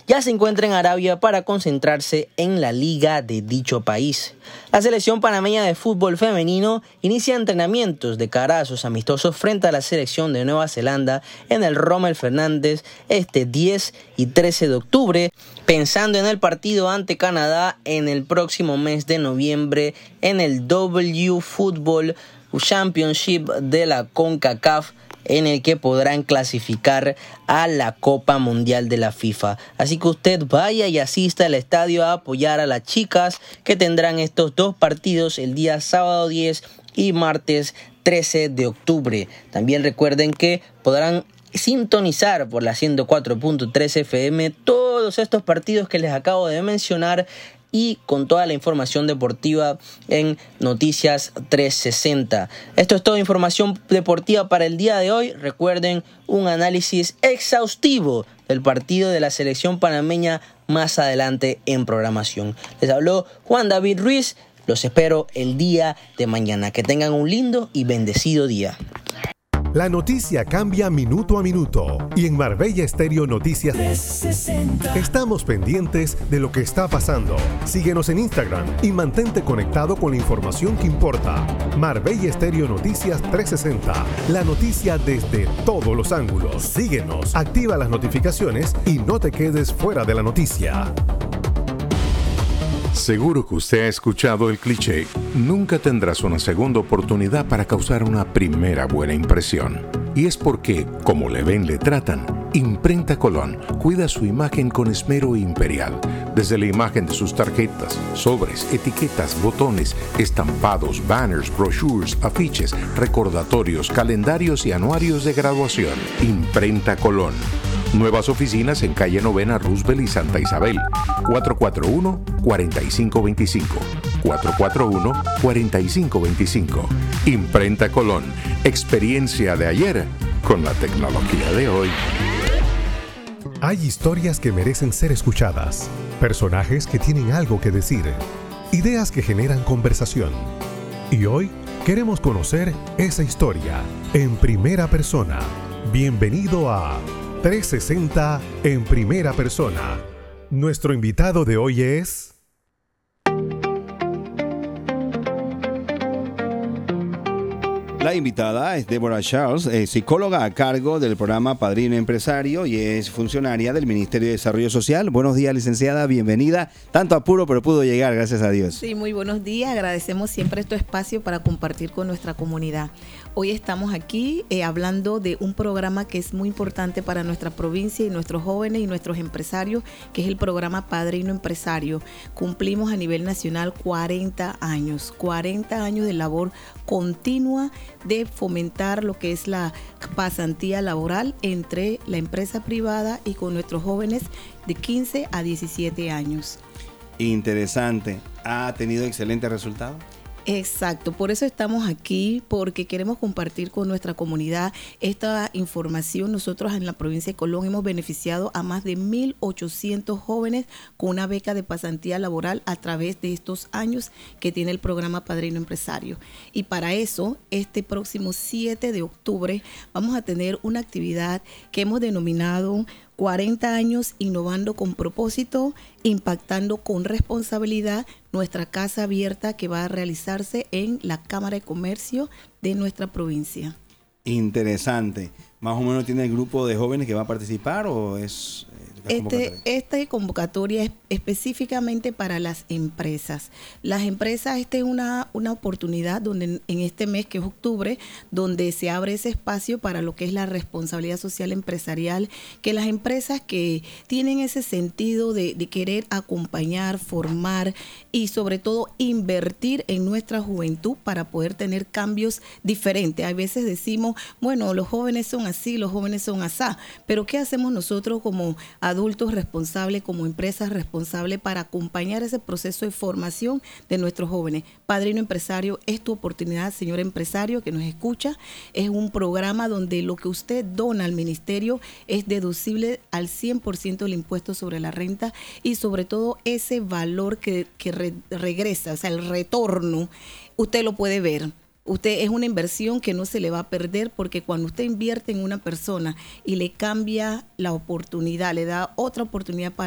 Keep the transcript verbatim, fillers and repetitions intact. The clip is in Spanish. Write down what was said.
ya se encuentra en Arabia para concentrarse en la liga de dicho país. La selección panameña de fútbol femenino inicia entrenamientos de cara a sus amistosos frente a la selección de Nueva Zelanda en el Rommel Fernández este diez y trece de octubre, pensando en el partido ante Canadá en el próximo mes de noviembre en el W Football Championship de la CONCACAF, en el que podrán clasificar a la Copa Mundial de la FIFA. Así que usted vaya y asista al estadio a apoyar a las chicas que tendrán estos dos partidos el día sábado diez y martes trece de octubre. También recuerden que podrán sintonizar por la ciento cuatro punto tres F M todos estos partidos que les acabo de mencionar y con toda la información deportiva en Noticias trescientos sesenta. Esto es toda información deportiva para el día de hoy. Recuerden un análisis exhaustivo del partido de la selección panameña más adelante en programación. Les habló Juan David Ruiz. Los espero el día de mañana. Que tengan un lindo y bendecido día. La noticia cambia minuto a minuto y en Marbella Estéreo Noticias trescientos sesenta estamos pendientes de lo que está pasando. Síguenos en Instagram y mantente conectado con la información que importa. Marbella Estéreo Noticias trescientos sesenta, la noticia desde todos los ángulos. Síguenos, activa las notificaciones y no te quedes fuera de la noticia. Seguro que usted ha escuchado el cliché, nunca tendrás una segunda oportunidad para causar una primera buena impresión. Y es porque, como le ven, le tratan, Imprenta Colón cuida su imagen con esmero imperial. Desde la imagen de sus tarjetas, sobres, etiquetas, botones, estampados, banners, brochures, afiches, recordatorios, calendarios y anuarios de graduación. Imprenta Colón. Nuevas oficinas en calle Novena Roosevelt y Santa Isabel. cuatro cuatro uno, cuatro cinco dos cinco. cuatro cuatro uno, cuatro cinco dos cinco. Imprenta Colón. Experiencia de ayer con la tecnología de hoy. Hay historias que merecen ser escuchadas, personajes que tienen algo que decir, ideas que generan conversación. Y hoy queremos conocer esa historia en primera persona. Bienvenido a trescientos sesenta en primera persona. Nuestro invitado de hoy es... La invitada es Deborah Charles, eh, psicóloga a cargo del programa Padrino Empresario y es funcionaria del Ministerio de Desarrollo Social. Buenos días, licenciada, bienvenida. Tanto apuro, pero pudo llegar, gracias a Dios. Sí, muy buenos días. Agradecemos siempre este espacio para compartir con nuestra comunidad. Hoy estamos aquí eh, hablando de un programa que es muy importante para nuestra provincia y nuestros jóvenes y nuestros empresarios, que es el programa Padrino Empresario. Cumplimos a nivel nacional cuarenta años, cuarenta años de labor continua de fomentar lo que es la pasantía laboral entre la empresa privada y con nuestros jóvenes de quince a diecisiete años. Interesante. ¿Ha tenido excelentes resultados? Exacto, por eso estamos aquí, porque queremos compartir con nuestra comunidad esta información. Nosotros en la provincia de Colón hemos beneficiado a más de mil ochocientos jóvenes con una beca de pasantía laboral a través de estos años que tiene el programa Padrino Empresario. Y para eso, este próximo siete de octubre vamos a tener una actividad que hemos denominado cuarenta años innovando con propósito, impactando con responsabilidad, nuestra casa abierta que va a realizarse en la Cámara de Comercio de nuestra provincia. Interesante. ¿Más o menos tiene el grupo de jóvenes que va a participar o es...? Este, esta convocatoria es específicamente para las empresas. Las empresas, esta es una, una oportunidad donde en, en este mes, que es octubre, donde se abre ese espacio para lo que es la responsabilidad social empresarial, que las empresas que tienen ese sentido de, de querer acompañar, formar y sobre todo invertir en nuestra juventud para poder tener cambios diferentes. A veces decimos, bueno, los jóvenes son así, los jóvenes son asá, pero ¿qué hacemos nosotros como adultos responsables, como empresas responsables para acompañar ese proceso de formación de nuestros jóvenes? Padrino Empresario es tu oportunidad, señor empresario que nos escucha. Es un programa donde lo que usted dona al ministerio es deducible al cien por ciento del impuesto sobre la renta y sobre todo ese valor que, que re, regresa, o sea, el retorno, usted lo puede ver. Usted es una inversión que no se le va a perder, porque cuando usted invierte en una persona y le cambia la oportunidad, le da otra oportunidad para